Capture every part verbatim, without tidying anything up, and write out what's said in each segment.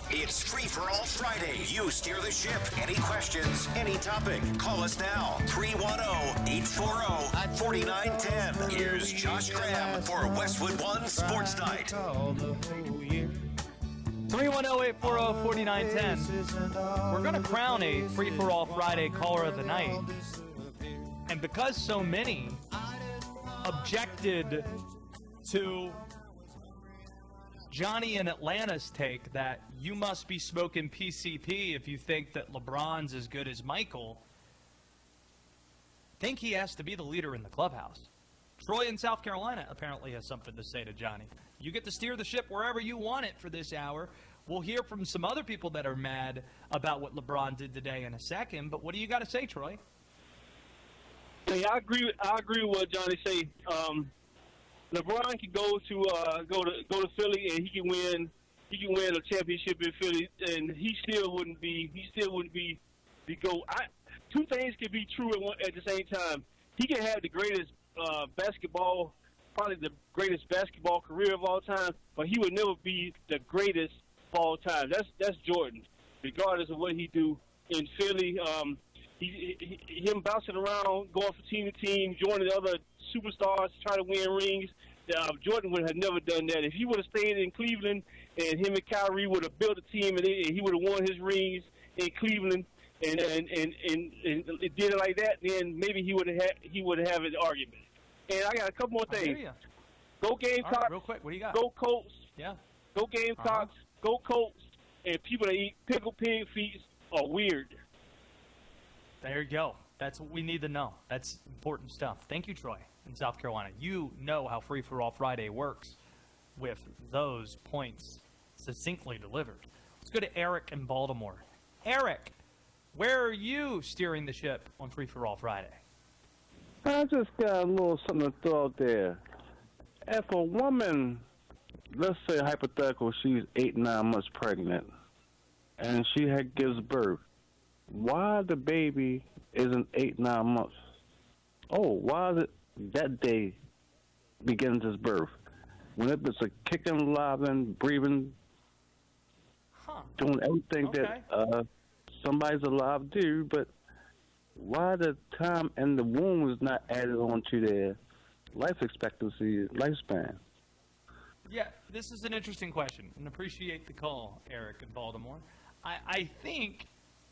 It's Free for All Friday. You steer the ship. Any questions, any topic, call us now. three one zero, eight four zero, four nine one zero. Here's Josh Graham for Westwood One Sports Night. three one zero, eight four zero, four nine one zero. We're going to crown a Free for All Friday Caller of the Night. And because so many objected to Johnny in Atlanta's take that you must be smoking P C P if you think that LeBron's as good as Michael, I think he has to be the leader in the clubhouse. Troy in South Carolina apparently has something to say to Johnny. You get to steer the ship wherever you want it for this hour. We'll hear from some other people that are mad about what LeBron did today in a second, but what do you got to say, Troy? Hey, I agree. With, I agree with what Johnny say. Um, LeBron can go to uh, go to go to Philly and he can win. He can win a championship in Philly, and he still wouldn't be. He still wouldn't be the GOAT. I, two things can be true at, one, at the same time. He can have the greatest uh, basketball, probably the greatest basketball career of all time, but he would never be the greatest of all time. That's that's Jordan, regardless of what he do in Philly. Um, he, he, him bouncing around, going from team to team, joining the other superstars, trying to win rings. Uh, Jordan would have never done that. If he would have stayed in Cleveland and him and Kyrie would have built a team and he would have won his rings in Cleveland and and, and, and, and it did it like that, then maybe he would have had, he would have an argument. And I got a couple more things. Go Gamecocks. Right, real quick, what do you got? Go Colts. Yeah. Go Gamecocks. Uh-huh. Go Colts. And people that eat pickled pig feet are weird. There you go. That's what we need to know. That's important stuff. Thank you, Troy, in South Carolina. You know how Free for All Friday works with those points succinctly delivered. Let's go to Eric in Baltimore. Eric, where are you steering the ship on Free for All Friday? I just got a little something to throw out there. If a woman, let's say hypothetical, she's eight, nine months pregnant, and she had gives birth, why the baby isn't eight, nine months? Oh, why is it that day begins his birth? When it was a kicking, alive, and breathing, huh. doing everything okay. that uh, somebody's alive to do, but why the time in the womb is not added on to their life expectancy, lifespan? Yeah, this is an interesting question, and appreciate the call, Eric in Baltimore. I, I think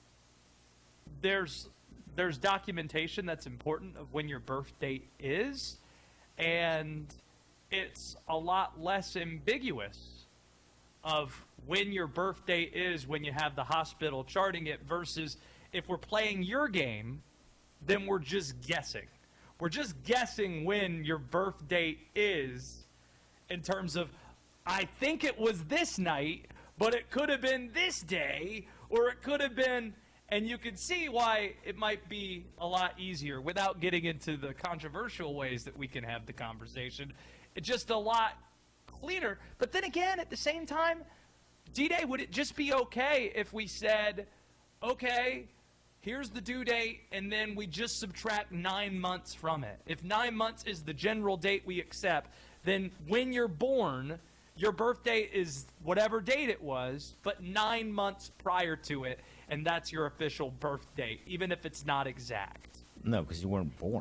there's there's documentation that's important of when your birth date is, and it's a lot less ambiguous of when your birth date is when you have the hospital charting it versus if we're playing your game, then we're just guessing. We're just guessing when your birth date is in terms of, I think it was this night, but it could have been this day, or it could have been, and you can see why it might be a lot easier without getting into the controversial ways that we can have the conversation. It's just a lot cleaner. But then again, at the same time, D-Day, would it just be okay if we said, okay, here's the due date, and then we just subtract nine months from it? If nine months is the general date we accept, then when you're born, your birth date is whatever date it was, but nine months prior to it, and that's your official birth date, even if it's not exact. No, because you weren't born.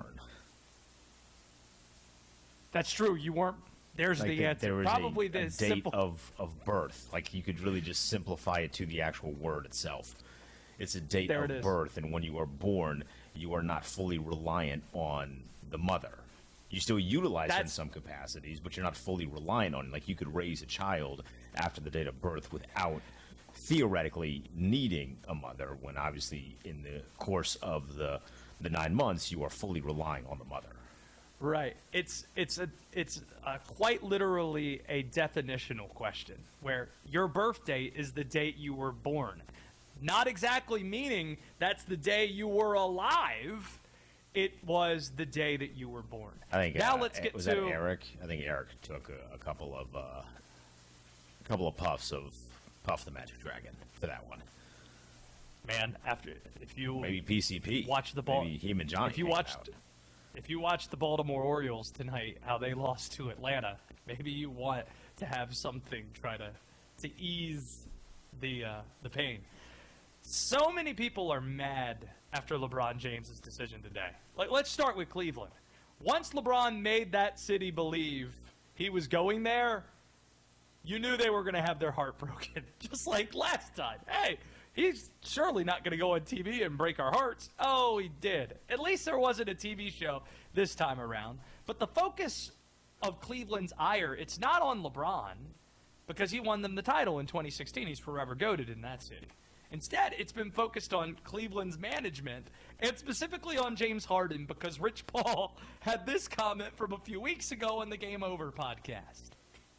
That's true. You weren't. There's like the, the answer. There was Probably a, the a date simple of, of birth. Like you could really just simplify it to the actual word itself. It's a date there of birth, and when you are born, you are not fully reliant on the mother. You still utilize it in some capacities, but you're not fully reliant on it. Like you could raise a child after the date of birth without theoretically needing a mother, when obviously in the course of the the nine months you are fully relying on the mother. Right. It's it's a it's a quite literally a definitional question where your birth date is the date you were born. Not exactly meaning that's the day you were alive. It was the day that you were born. I think now uh, let's get was to that Eric. I think Eric took a, a couple of uh, a couple of puffs of Puff the Magic Dragon for that one. Man, after if you maybe P C P watch the ball, maybe him and Johnny. If you watched, out. if you watched the Baltimore Orioles tonight, how they lost to Atlanta, maybe you want to have something try to to ease the uh, the pain. So many people are mad after LeBron James' decision today. Like, let's start with Cleveland. Once LeBron made that city believe he was going there, you knew they were going to have their heart broken, just like last time. Hey, he's surely not going to go on T V and break our hearts. Oh, he did. At least there wasn't a T V show this time around. But the focus of Cleveland's ire, it's not on LeBron, because he won them the title in twenty sixteen. He's forever goated in that city. Instead, it's been focused on Cleveland's management, and specifically on James Harden, because Rich Paul had this comment from a few weeks ago on the Game Over podcast.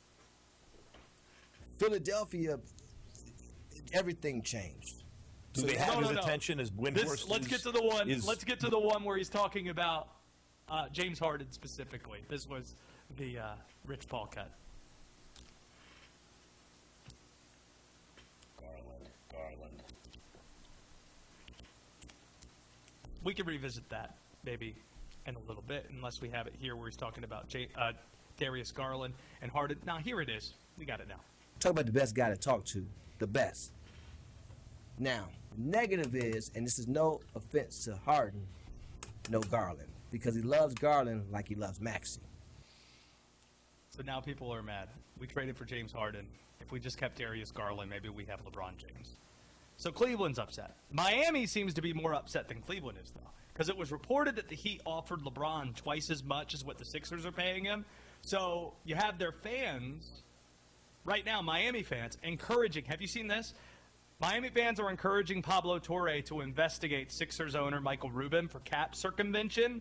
Philadelphia, everything changed. Do they have no, his no, no. attention as Windhorst? This, let's is, get to the one. Is... Let's get to the one where he's talking about uh, James Harden specifically. This was the uh, Rich Paul cut. Garland, Garland. We can revisit that maybe in a little bit, unless we have it here where he's talking about J- uh, Darius Garland and Harden. Now here it is. We got it now. Talk about the best guy to talk to, the best. Now, negative is, and this is no offense to Harden, no Garland, because he loves Garland like he loves Maxey. So now people are mad. We traded for James Harden. If we just kept Darius Garland, maybe we have LeBron James. So Cleveland's upset. Miami seems to be more upset than Cleveland is, though, because it was reported that the Heat offered LeBron twice as much as what the Sixers are paying him. So you have their fans, right now, Miami fans, encouraging. Have you seen this? Miami fans are encouraging Pablo Torre to investigate Sixers owner Michael Rubin for cap circumvention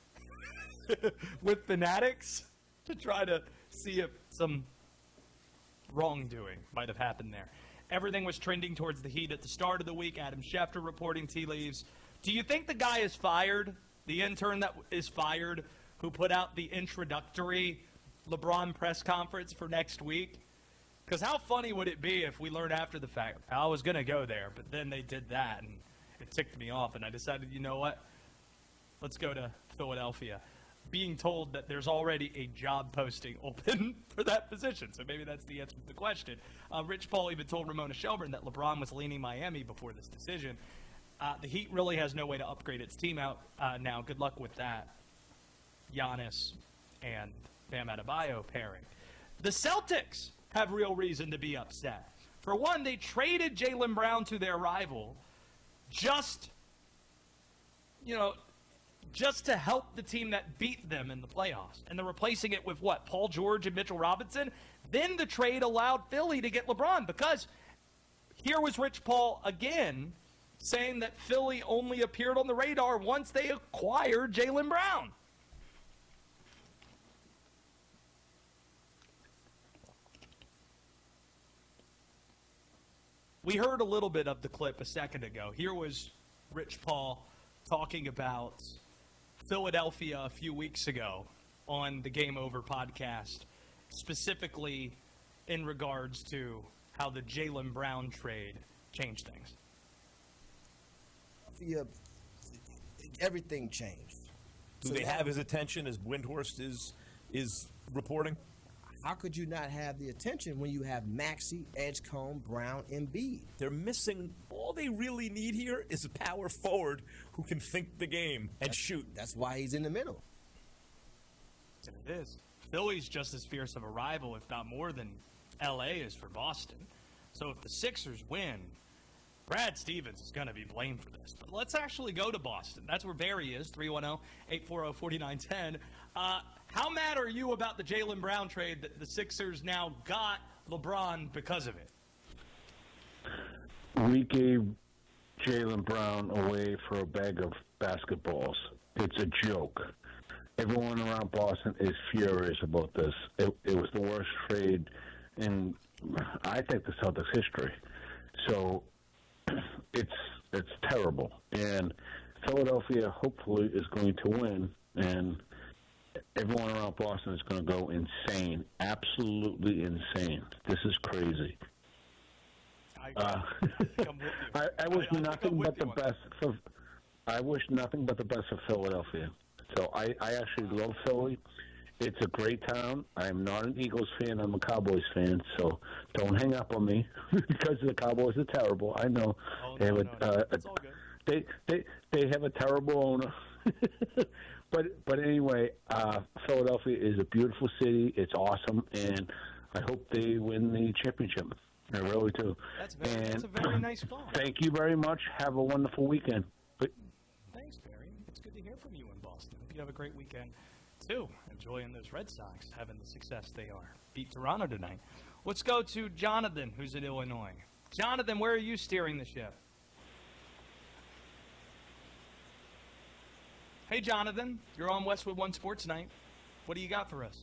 with fanatics to try to see if some wrongdoing might have happened there. Everything was trending towards the Heat at the start of the week. Adam Schefter reporting tea leaves. Do you think the guy is fired, the intern that is fired, who put out the introductory LeBron press conference for next week? Because how funny would it be if we learned after the fact, I was going to go there, but then they did that, and it ticked me off, and I decided, you know what, let's go to Philadelphia, being told that there's already a job posting open for that position. So maybe that's the answer to the question. Uh, Rich Paul even told Ramona Shelburne that LeBron was leaning Miami before this decision. Uh, the Heat really has no way to upgrade its team out uh, now. Good luck with that. Giannis and Bam Adebayo pairing. The Celtics have real reason to be upset. For one, they traded Jaylen Brown to their rival just, you know, just to help the team that beat them in the playoffs. And they're replacing it with what? Paul George and Mitchell Robinson? Then the trade allowed Philly to get LeBron, because here was Rich Paul again saying that Philly only appeared on the radar once they acquired Jaylen Brown. We heard a little bit of the clip a second ago. Here was Rich Paul talking about Philadelphia a few weeks ago on the Game Over podcast, specifically in regards to how the Jaylen Brown trade changed things. Everything changed. Do so they have his attention as Windhorst is is reporting? How could you not have the attention when you have Maxey, Edgecombe, Brown, and Embiid? They're missing. All they really need here is a power forward who can think the game and that's, shoot. That's why he's in the middle. And it is. Philly's just as fierce of a rival, if not more, than L A is for Boston. So if the Sixers win, Brad Stevens is going to be blamed for this. But let's actually go to Boston. That's where Barry is, three one zero, eight four zero, four nine one zero. Uh, how mad are you about the Jaylen Brown trade that the Sixers now got LeBron because of it? We gave Jaylen Brown away for a bag of basketballs. It's a joke. Everyone around Boston is furious about this. It, it was the worst trade in, I think, the Celtics history. So it's it's terrible. And Philadelphia hopefully is going to win, and everyone around Boston is going to go insane, absolutely insane. This is crazy. I, uh, I, I wish I, nothing but the best for. I wish nothing but the best for Philadelphia. So I, I actually love Philly, It's a great town. I'm not an Eagles fan. I'm a Cowboys fan. So don't hang up on me because the Cowboys are terrible. I know. Oh, they no, have no, a, no. uh, It's all good. They they they have a terrible owner. but but anyway, uh, Philadelphia is a beautiful city. It's awesome, and I hope they win the championship. I really do. That's, very, and that's a very nice call. Thank you very much. Have a wonderful weekend. But, Thanks, Barry. It's good to hear from you in Boston. Hope you have a great weekend, too. Enjoying those Red Sox having the success they are. Beat Toronto tonight. Let's go to Jonathan, who's in Illinois. Jonathan, where are you steering the ship? Hey, Jonathan. You're on Westwood One Sports Night. What do you got for us?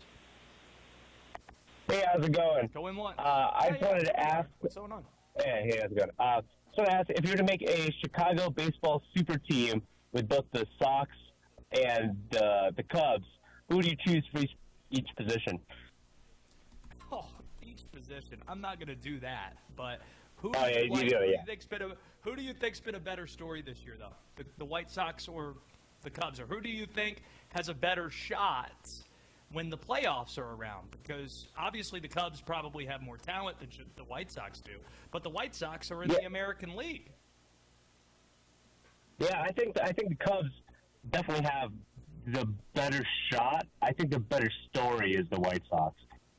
Hey, how's it going? Going what? Uh, I Yeah, just yeah. wanted to ask. What's going on? Yeah, hey, how's it going? Uh, just want to ask if you were to make a Chicago baseball super team with both the Sox and uh, the Cubs, who would you choose for each, each position? Oh, each position. I'm not going to do that, but who, Oh, yeah, you like, do, who, do yeah. you think's been a, who do you think's been a better story this year, though? The, the White Sox or the Cubs? Or who do you think has a better shot when the playoffs are around? Because obviously the Cubs probably have more talent than the White Sox do, but the White Sox are in Yeah. the American League. Yeah, I think I think the Cubs definitely have the better shot. I think the better story is the White Sox.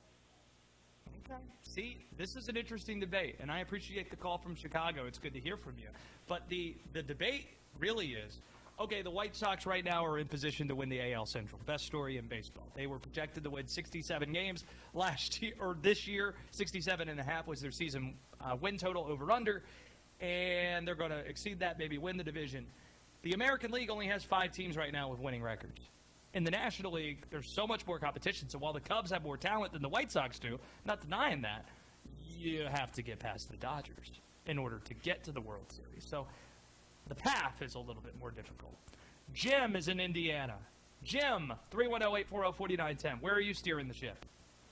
Okay. See, this is an interesting debate, and I appreciate the call from Chicago. It's good to hear from you. But the, the debate really is, okay, the White Sox right now are in position to win the A L Central. Best story in baseball. They were projected to win sixty-seven games last year, or this year. sixty-seven and a half was their season uh, win total over-under, and they're going to exceed that, maybe win the division. The American League only has five teams right now with winning records. In the National League, there's so much more competition, so while the Cubs have more talent than the White Sox do, not denying that, you have to get past the Dodgers in order to get to the World Series. So the path is a little bit more difficult. Jim is in Indiana. Jim, three one zero, eight four zero, four nine one zero. Where are you steering the ship?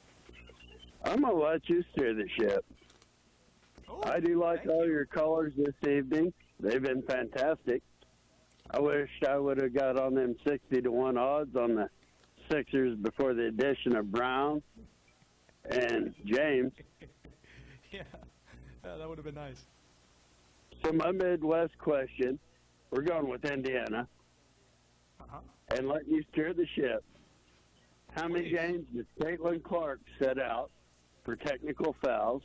I'm going to let you steer the ship. Oh, I do like thank all you. your callers this evening. They've been fantastic. I wish I would have got on them sixty to one odds on the Sixers before the addition of Brown and James. Yeah, uh, that would have been nice. So my Midwest question, we're going with Indiana, Uh-huh. and letting you steer the ship. How many Please. games did Caitlin Clark set out for technical fouls?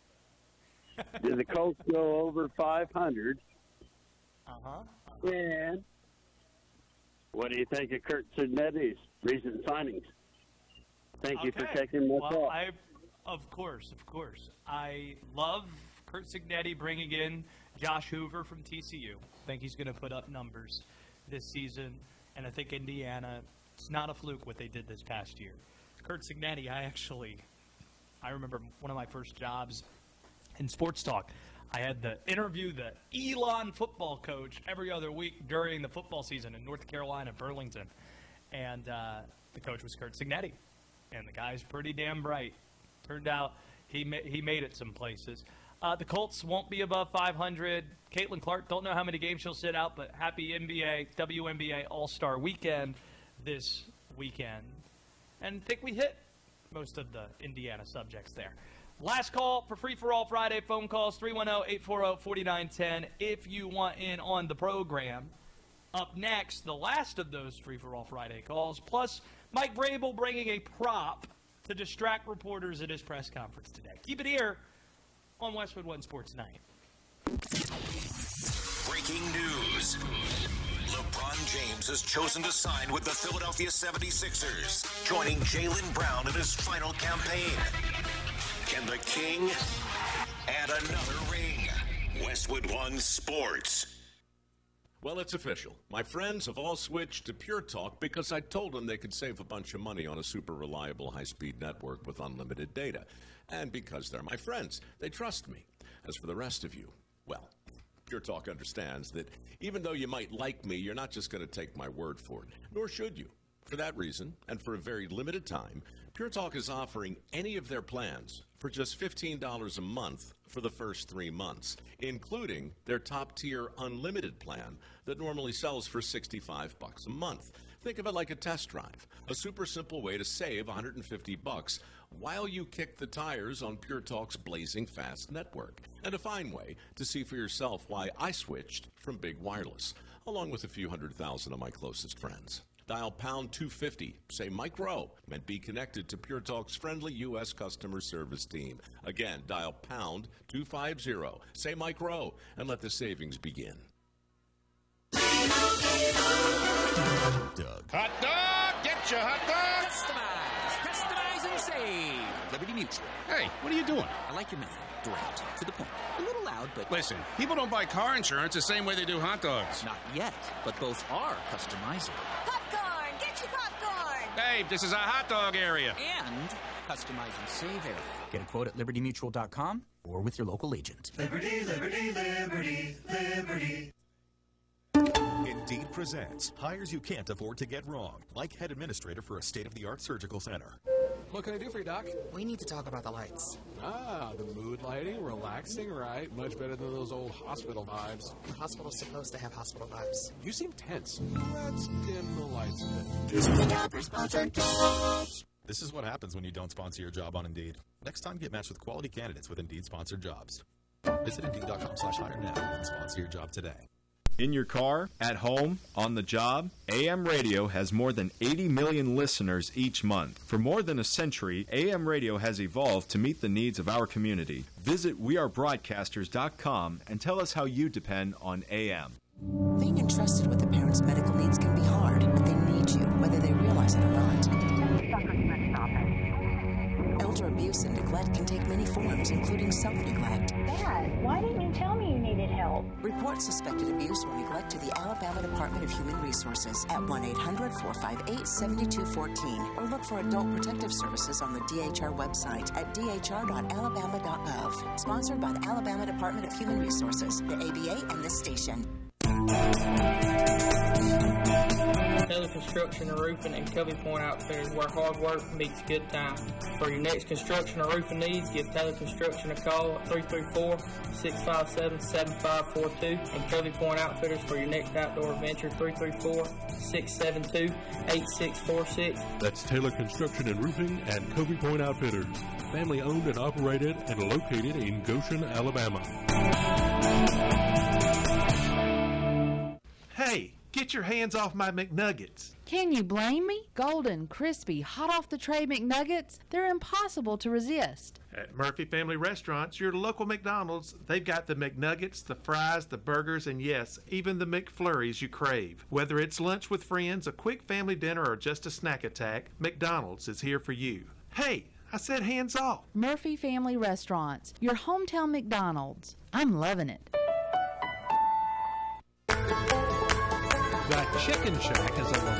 Did the Colts go over five hundred? Uh-huh. And what do you think of Kurt Cignetti's recent signings? Thank you for Okay. taking my well, call. I, of course, of course. I love Kurt Cignetti bringing in Josh Hoover from T C U. I think he's going to put up numbers this season, and I think Indiana, it's not a fluke what they did this past year. Kurt Cignetti, I actually, I remember one of my first jobs in sports talk. I had to interview the Elon football coach every other week during the football season in North Carolina, Burlington. And uh, the coach was Kurt Cignetti. And the guy's pretty damn bright. Turned out he, ma- he made it some places. Uh, the Colts won't be above five hundred. Caitlin Clark, don't know how many games she'll sit out, but happy N B A, W N B A All-Star Weekend this weekend. And I think we hit most of the Indiana subjects there. Last call for Free For All Friday phone calls, three one zero, eight four zero, four nine one zero if you want in on the program. Up next, the last of those Free For All Friday calls, plus Mike Vrabel bringing a prop to distract reporters at his press conference today. Keep it here on Westwood One Sports Night. Breaking news. LeBron James has chosen to sign with the Philadelphia seventy-sixers, joining Jaylen Brown in his final campaign. Can the King add another ring? Westwood One Sports. Well, it's official. My friends have all switched to Pure Talk because I told them they could save a bunch of money on a super reliable high-speed network with unlimited data. And because they're my friends, they trust me. As for the rest of you, well, Pure Talk understands that even though you might like me, you're not just going to take my word for it, nor should you. For that reason, and for a very limited time, Pure Talk is offering any of their plans for just fifteen dollars a month for the first three months, including their top-tier unlimited plan that normally sells for sixty-five bucks a month. Think of it like a test drive, a super simple way to save one hundred fifty bucks while you kick the tires on Pure Talk's blazing fast network, and a fine way to see for yourself why I switched from Big Wireless, along with a few hundred thousand of my closest friends. Dial pound two fifty, say Mike Rowe, and be connected to Pure Talk's friendly U S customer service team. Again, dial pound two fifty, say Mike Rowe, and let the savings begin. Doug. Hot dog! Get your hot dog! Customize! Customize and save! Liberty Mutual. Hey, what are you doing? I like your method. Direct. To the point. A little loud, but... Listen, people don't buy car insurance the same way they do hot dogs. Not yet, but both are customizable. Popcorn! Get your popcorn! Hey, this is a hot dog area. And customize and save area. Get a quote at liberty mutual dot com or with your local agent. Liberty, liberty, liberty, liberty. Indeed presents hires you can't afford to get wrong, like head administrator for a state-of-the-art surgical center. What can I do for you, Doc? We need to talk about the lights. Ah, the mood lighting, relaxing, right? Much better than those old hospital vibes. The hospital's supposed to have hospital vibes. You seem tense. Let's dim the lights a bit. This is the job for sponsored jobs. This is what happens when you don't sponsor your job on Indeed. Next time, get matched with quality candidates with Indeed-sponsored jobs. Visit Indeed.com slash hire now and sponsor your job today. In your car, at home, on the job, A M Radio has more than eighty million listeners each month. For more than a century, A M Radio has evolved to meet the needs of our community. Visit we are broadcasters dot com and tell us how you depend on A M. Being entrusted with a parent's medical needs can be hard, but they need you, whether they realize it or not. Elder abuse and neglect can take many forms, including self-neglect. Dad, why didn't you tell me you needed help? Report suspected abuse or neglect to the Alabama Department of Human Resources at one eight hundred, four five eight, seven two one four or look for Adult Protective Services on the D H R website at d h r dot alabama dot gov. Sponsored by the Alabama Department of Human Resources, the A B A, and this station. Taylor Construction and Roofing and Covey Point Outfitters, where hard work meets good time. For your next construction or roofing needs, give Taylor Construction a call at three three four, six five seven, seven five four two and Covey Point Outfitters for your next outdoor adventure, three three four, six seven two, eight six four six. That's Taylor Construction and Roofing and Covey Point Outfitters. Family owned and operated and located in Goshen, Alabama. Hey, get your hands off my McNuggets. Can you blame me? Golden, crispy, hot off the tray McNuggets, they're impossible to resist. At Murphy Family Restaurants, your local McDonald's, they've got the McNuggets, the fries, the burgers, and yes, even the McFlurries you crave. Whether it's lunch with friends, a quick family dinner, or just a snack attack, McDonald's is here for you. Hey, I said hands off. Murphy Family Restaurants, your hometown McDonald's. I'm loving it. The Chicken Shack is a